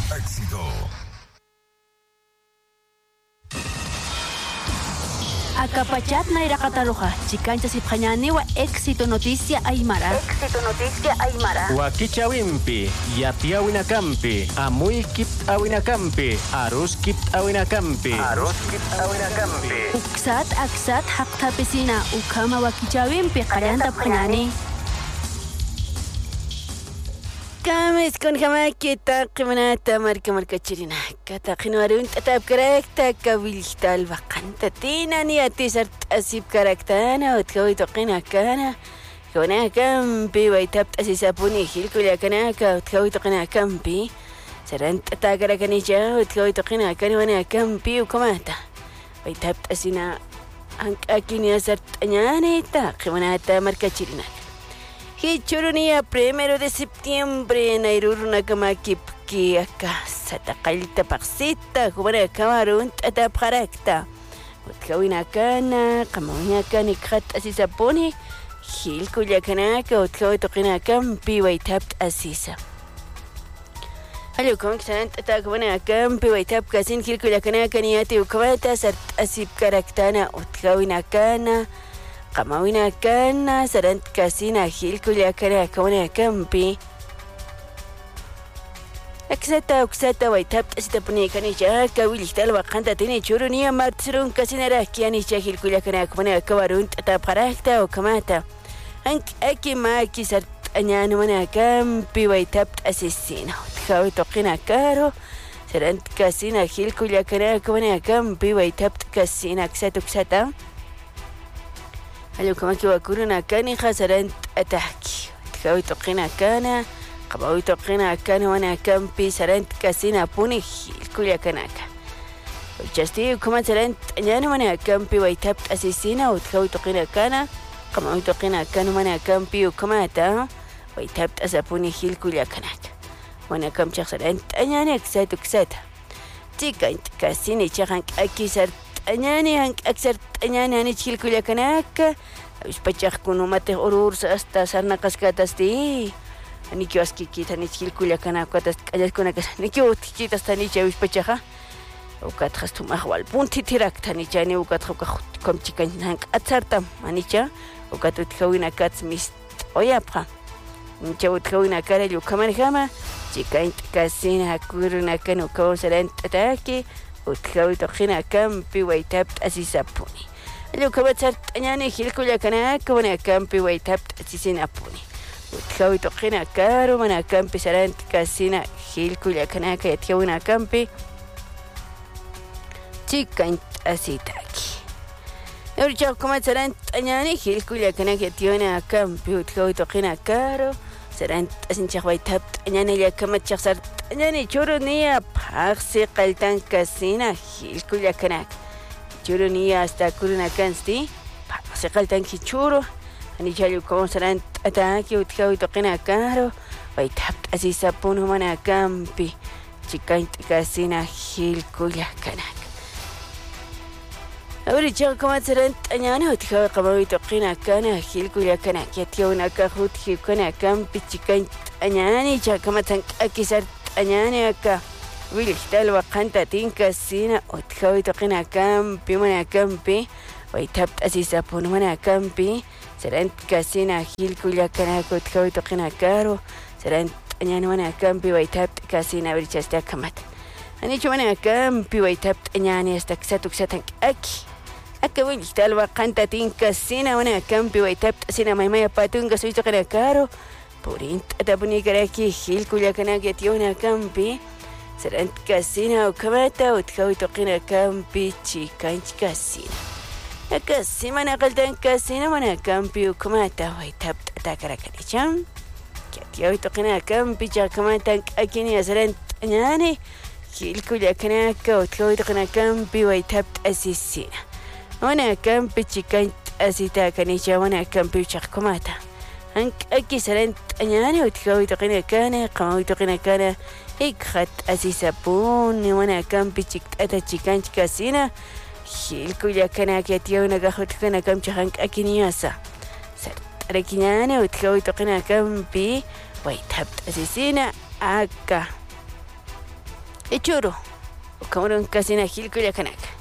Éxito. Acapachat na irakataruja, chicancha sipjañaniwa, éxito noticia Aymara. Éxito noticia Aymara. Wakichawimpi, Yatiawinakampi, Amuykip Awinakampi, Aruskip Awinakampi. Aruskip Awinakampi. Uksat aksat haqtapisina, ukama wakichawimpi, qaranta pjañani. Kamis con jamakita qimanata marka chirina kata qinwarun tatab karakta kabiltal baqanta tina ni atisart asib karaktana utkawi toqina kana kona kampi waitabt asisapuni hilkulia kanaka utkawi toqina kampi sarant tagarakanija utkawi toqina kana wana kampi ukamata waitabt asina ankakini asart añanita qimanata marka chirina Hichurunia 1 de septiembre en Airuruna Kamakipki acá Sataqalta Paxita, Jubara Camarun, Tataparakta. Utkawina Kana, Kamonia Kanikat Asisaponi, Hilkuya Kanaka, Utkawitokina Kampi, Waitapt Asisa. Hello, Kongsant, Atakwana Kampi, Waitap Kasin, Hilkuya Kanaka, Niati Ukawata, Sat Asip Karaktana, Utkawina Kana. Kamawina kana sarant kasina hilkulia kana kawana kampi Aksata uksata waitapt asitapuni kanija kawilihtal waqanta tini churunia martsirun kasinara kiani hilkulia kana kawana kawarun taparakta o kamata aki maki sart añana wana kampi waitapt asisina tkawi toqina karo sarant kasina hilkulia kana kawana kampi waitapt kasina aksata uksata Algo como que vacuna cani hasarant ataki. Tkawi toqina kana, qabawi toqina kana wana kampi sarant kasina puni kulia kanaka. Justi como sarant añana wana kampi waitapt asisina utkawi toqina kana, qabawi toqina kana wana kampi ukamata waitapt asapuni kulia kanaka. Wana kamcha sarant añana eksat uksata. Tika kasini chahan aki sart añani aksart añani ani chilkulia kanaka uspachaq kunumate ururs hasta sarna kaskatasti ani kioskikita ni chilkulia kanaka hasta kallaskunakas ni kiutkita hasta ni chawispachaqa ukatras tumahwal punti tirakta ni chani ukatqa komchikan hank atsartam anicha ukatutkawina kats mis oyapqa nicha utkawina karallu kamarjama chikaint kasina hakuruna kanu kawsaran tataki utkawi toqina kampi waitapt asisapuni. Algo kabatsart añani hilkulia kanaka wana kampi waitapt asisinapuni. Utkawi toqina karo wana kampi sarant kasina hilkulia kanaka yatiawina kampi chikaint asitaki. Eurchaq kabatsarant añani hilkulia kanaka yatiawina kampi utkawi toqina karo sarant asinchaq waitapt añani yakamachaq sart añani churunia paxi qaltan kasina hilkulia kanak churunia hasta kuruna kansti paxi qaltan kichuru ani chalu konsaran ataki utkawi toqina karo waitapt asisapun humana kampi chikaint kasina hilkulia kanak Ahora ya como serán añana utkawi qabawi toqina kana hilkulia kanak yatiawna kahut hilkuna kampi chikaint añani ya como tan akisar añani acá wilihtal waqanta tinka sina utkawi toqina kampi mana kampi waitapt asisapun mana kampi serant kasina hilkulia kanaka utkawi toqina karo serant añani mana kampi waitapt kasina wirchasta kamat anichu mana kampi waitapt añani hasta ksatuksatan aki wilihtal waqanta tinka sina mana kampi waitapt sina maymaya patunga soy toqina karo Purint atapuni karaki hilkulia kanaka yatiawna kampi sarant kasina ukamata utkawi toqina kampi chikanch kasina akasimana qaltan kasina mana kampi ukamata waitapt atakarakanicham yatiawi toqina kampi chakamata akini sarant añani hilkulia kanaka utkawi toqina kampi waitapt asisina wana kampi chikanch asita kanicha wana kampi chakamata Aquí serán añana utkawi toqina kana qamawi toqina kana ikhat asisapun wana kampi chiktata chikanch kasina hilkulia kana yatiawna gahut kana kamcha hank akiniasa sartarakiñana utkawi toqina kampi waitapt asisina aka Echoro. Okamuron kasina hilkullakanaka.